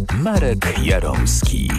Marek Jaromski.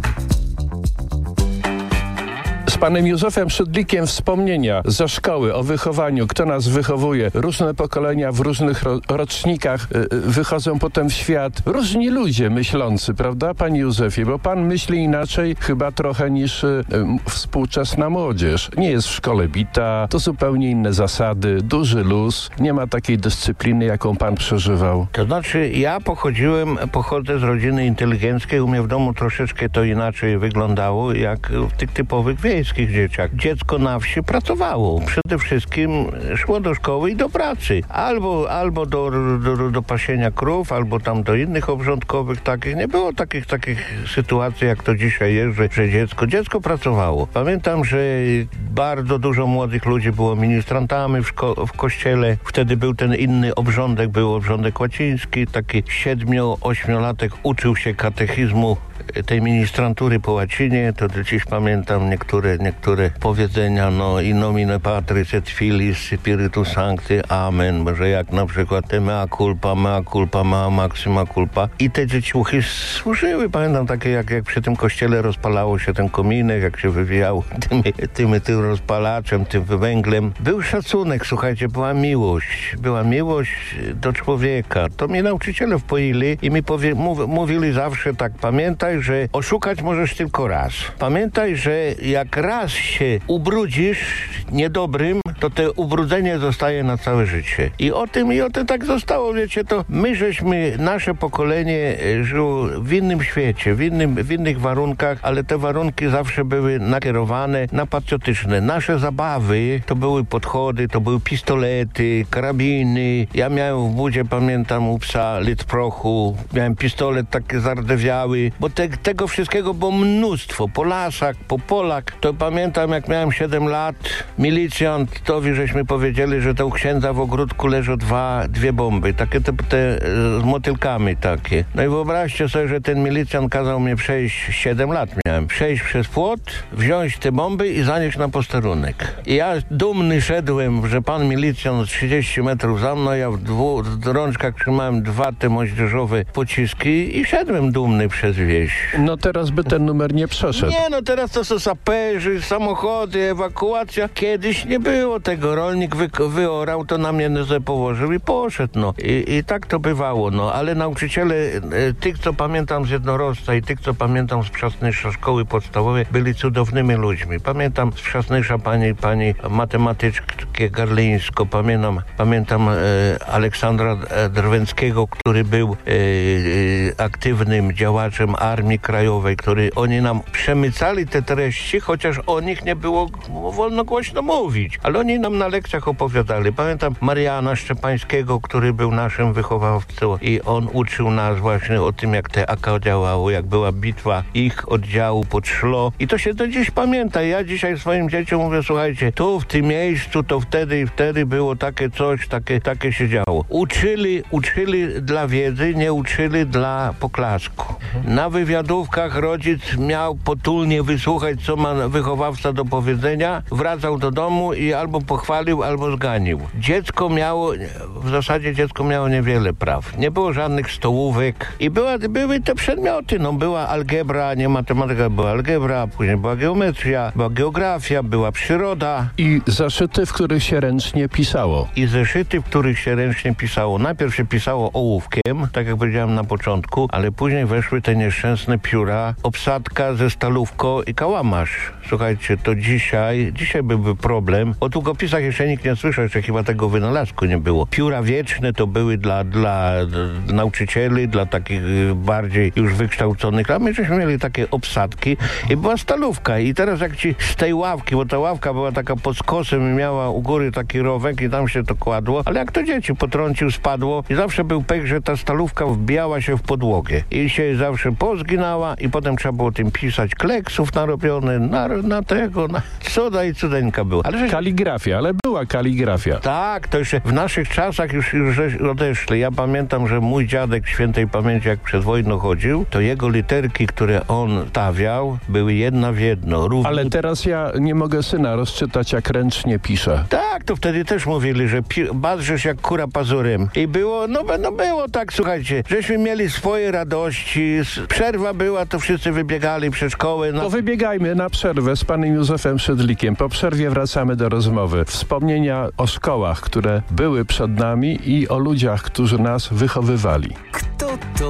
Z panem Józefem Szydlikiem wspomnienia ze szkoły o wychowaniu, kto nas wychowuje. Różne pokolenia w różnych rocznikach wychodzą potem w świat. Różni ludzie myślący, prawda, panie Józefie? Bo pan myśli inaczej chyba trochę niż współczesna młodzież. Nie jest w szkole bita, to zupełnie inne zasady, duży luz, nie ma takiej dyscypliny, jaką pan przeżywał. To znaczy, ja pochodzę z rodziny inteligenckiej, u mnie w domu troszeczkę to inaczej wyglądało, jak w tych typowych wiejskich dzieciach. Dziecko na wsi pracowało. Przede wszystkim szło do szkoły i do pracy. Albo do pasienia krów, albo tam do innych obrządkowych takich. Nie było takich sytuacji, jak to dzisiaj jest, że dziecko pracowało. Pamiętam, że bardzo dużo młodych ludzi było ministrantami w kościele. Wtedy był ten inny obrządek, był obrządek łaciński. Taki 7-8-latek uczył się katechizmu tej ministrantury po łacinie. To do dziś pamiętam niektóre powiedzenia, in nomine Patris et Filis Spiritus Sancti, amen, że jak na przykład te mea culpa, mea maxima culpa. I te dzieciuchy służyły, pamiętam takie jak przy tym kościele rozpalało się ten kominek, jak się wywijało tym rozpalaczem, tym węglem. Był szacunek, słuchajcie, była miłość do człowieka. To mnie nauczyciele wpoili i mi mówili zawsze tak: pamiętaj, że oszukać możesz tylko raz. Pamiętaj, że jak raz się ubrudzisz niedobrym, to te ubrudzenie zostaje na całe życie. I o tym tak zostało, wiecie, to nasze pokolenie żyło w innym świecie, w innych warunkach, ale te warunki zawsze były nakierowane na patriotyczne. Nasze zabawy to były podchody, to były pistolety, karabiny. Ja miałem w budzie, pamiętam, u psa litr prochu, miałem pistolet taki zardzewiały, bo tego wszystkiego było mnóstwo. Po lasach, po polach. To pamiętam, jak miałem 7 lat, milicjantowi żeśmy powiedzieli, że to u księdza w ogródku leżą dwie bomby. Takie te z motylkami takie. No i wyobraźcie sobie, że ten milicjant kazał mnie przejść, 7 lat miałem, przejść przez płot, wziąć te bomby i zanieść na posterunek. I ja dumny szedłem, że pan milicjant 30 metrów za mną, ja w rączkach trzymałem 2 te moździerzowe pociski i szedłem dumny przez wieś. No teraz by ten numer nie przeszedł. Nie, no teraz to są saperzy, samochody, ewakuacja. Kiedyś nie było tego. Rolnik wyorał, to na mnie położył i poszedł, no. I tak to bywało, ale nauczyciele, tych, co pamiętam z Jednorożca i tych, co pamiętam z Przasnysza szkoły podstawowej, byli cudownymi ludźmi. Pamiętam z Przasnysza pani matematyczkę Garlińską, pamiętam Aleksandra Drwęckiego, który był aktywnym działaczem Armii Krajowej, oni nam przemycali te treści, chociaż o nich nie było wolno głośno mówić, ale oni nam na lekcjach opowiadali. Pamiętam Mariana Szczepańskiego, który był naszym wychowawcą i on uczył nas właśnie o tym, jak te AK działało, jak była bitwa ich oddziału pod Szlo. I to się do dziś pamięta. Ja dzisiaj swoim dzieciom mówię: słuchajcie, tu w tym miejscu, to wtedy i wtedy było takie coś, takie się działo. Uczyli dla wiedzy, nie uczyli dla poklasku. Na wywiadówkach rodzic miał potulnie wysłuchać, co ma wychowawca do powiedzenia, wracał do domu i albo pochwalił, albo zganił. W zasadzie dziecko miało niewiele praw. Nie było żadnych stołówek i były te przedmioty. Była algebra, nie matematyka, była algebra, później była geometria, była geografia, była przyroda. I zeszyty, w których się ręcznie pisało. Najpierw się pisało ołówkiem, tak jak powiedziałem na początku, ale później weszły te nieszczęsne pióra, obsadka ze stalówką i kałamarz. Słuchajcie, to dzisiaj byłby problem. O długopisach jeszcze nikt nie słyszał, jeszcze chyba tego wynalazku nie było. Pióra wieczne to były dla nauczycieli, dla takich bardziej już wykształconych, a my żeśmy mieli takie obsadki i była stalówka. I teraz jak ci z tej ławki, bo ta ławka była taka pod skosem i miała u góry taki rowek i tam się to kładło, ale jak to dzieci potrącił, spadło i zawsze był pech, że ta stalówka wbijała się w podłogę i się zawsze pozginała i potem trzeba było tym pisać, kleksów narobione, na cuda i cudeńka była. Kaligrafia, ale była kaligrafia. Tak, to jeszcze w naszych czasach już odeszli. Ja pamiętam, że mój dziadek świętej pamięci, jak przed wojną chodził, to jego literki, które on stawiał, były jedna w jedno. Ale teraz ja nie mogę syna rozczytać, jak ręcznie pisze. Tak, to wtedy też mówili, że badrzesz jak kura pazurem. I było, było tak, słuchajcie, żeśmy mieli swoje radości, przerwa była, to wszyscy wybiegali przed szkoły. To wybiegajmy na przerwę z panem Józefem Szydlikiem. Po przerwie wracamy do rozmowy. Wspomnienia o szkołach, które były przed nami i o ludziach, którzy nas wychowywali. Kto to